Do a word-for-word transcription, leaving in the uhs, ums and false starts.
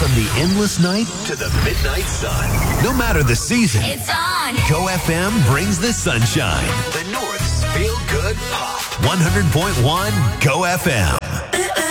From the endless night to the midnight sun. No matter the season, It's on. Go F M brings the sunshine. The North's feel-good pop. one hundred point one Go F M.